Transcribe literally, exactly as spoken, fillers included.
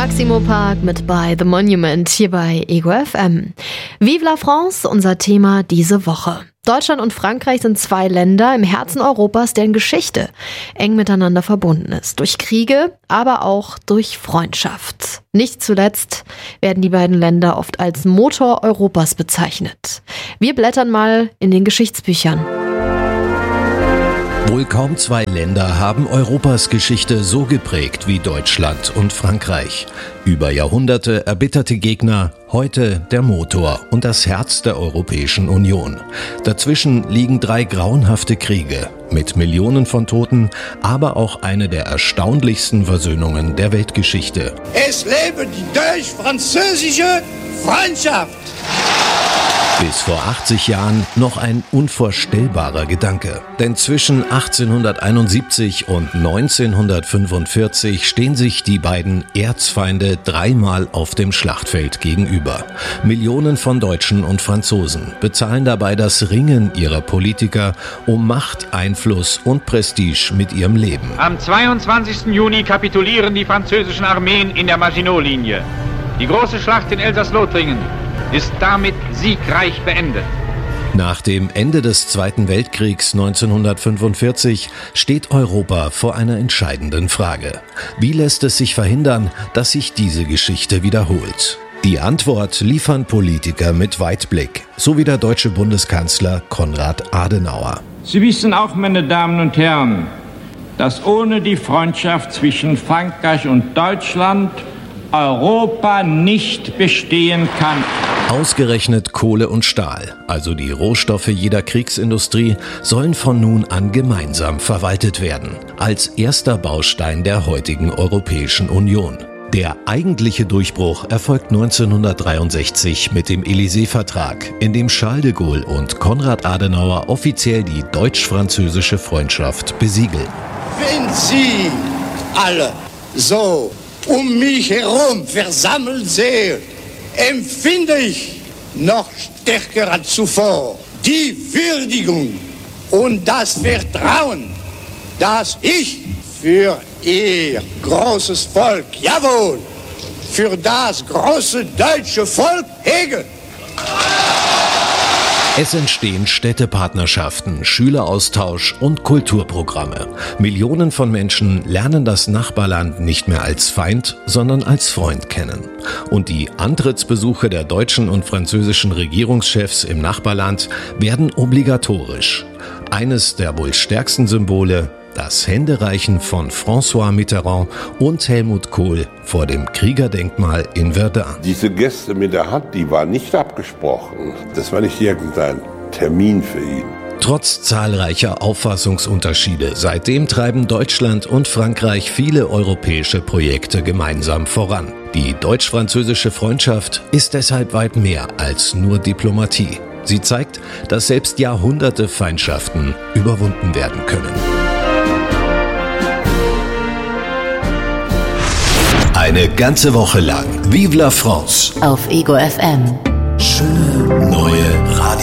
Maximo Park mit By The Monument hier bei Ego F M. Vive la France, unser Thema diese Woche. Deutschland und Frankreich sind zwei Länder im Herzen Europas, deren Geschichte eng miteinander verbunden ist. Durch Kriege, aber auch durch Freundschaft. Nicht zuletzt werden die beiden Länder oft als Motor Europas bezeichnet. Wir blättern mal in den Geschichtsbüchern. Wohl kaum zwei Länder haben Europas Geschichte so geprägt wie Deutschland und Frankreich. Über Jahrhunderte erbitterte Gegner, heute der Motor und das Herz der Europäischen Union. Dazwischen liegen drei grauenhafte Kriege mit Millionen von Toten, aber auch eine der erstaunlichsten Versöhnungen der Weltgeschichte. Es lebe die deutsch-französische Freundschaft! Bis vor achtzig Jahren noch ein unvorstellbarer Gedanke. Denn zwischen achtzehnhunderteinundsiebzig und neunzehnhundertfünfundvierzig stehen sich die beiden Erzfeinde dreimal auf dem Schlachtfeld gegenüber. Millionen von Deutschen und Franzosen bezahlen dabei das Ringen ihrer Politiker um Macht, Einfluss und Prestige mit ihrem Leben. Am zweiundzwanzigsten Juni kapitulieren die französischen Armeen in der Maginot-Linie. Die große Schlacht in Elsass-Lothringen ist damit siegreich beendet. Nach dem Ende des Zweiten Weltkriegs neunzehnhundertfünfundvierzig steht Europa vor einer entscheidenden Frage. Wie lässt es sich verhindern, dass sich diese Geschichte wiederholt? Die Antwort liefern Politiker mit Weitblick, so wie der deutsche Bundeskanzler Konrad Adenauer. Sie wissen auch, meine Damen und Herren, dass ohne die Freundschaft zwischen Frankreich und Deutschland Europa nicht bestehen kann. Ausgerechnet Kohle und Stahl, also die Rohstoffe jeder Kriegsindustrie, sollen von nun an gemeinsam verwaltet werden, als erster Baustein der heutigen Europäischen Union. Der eigentliche Durchbruch erfolgt neunzehnhundertdreiundsechzig mit dem Élysée-Vertrag, in dem Charles de Gaulle und Konrad Adenauer offiziell die deutsch-französische Freundschaft besiegeln. Wenn Sie alle so um mich herum versammelt sehe, empfinde ich noch stärker als zuvor die Würdigung und das Vertrauen, das ich für Ihr großes Volk, jawohl, für das große deutsche Volk hege. Es entstehen Städtepartnerschaften, Schüleraustausch und Kulturprogramme. Millionen von Menschen lernen das Nachbarland nicht mehr als Feind, sondern als Freund kennen. Und die Antrittsbesuche der deutschen und französischen Regierungschefs im Nachbarland werden obligatorisch. Eines der wohl stärksten Symbole: das Händereichen von François Mitterrand und Helmut Kohl vor dem Kriegerdenkmal in Verdun. Diese Geste mit der Hand, die war nicht abgesprochen. Das war nicht irgendein Termin für ihn. Trotz zahlreicher Auffassungsunterschiede seitdem treiben Deutschland und Frankreich viele europäische Projekte gemeinsam voran. Die deutsch-französische Freundschaft ist deshalb weit mehr als nur Diplomatie. Sie zeigt, dass selbst Jahrhunderte Feindschaften überwunden werden können. Eine ganze Woche lang Vive la France Auf Ego F M. Schöne Neue